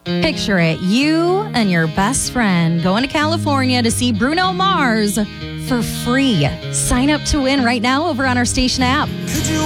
Picture it, you and your best friend going to California to see Bruno Mars for free. Sign up to win right now over on our station app. Could you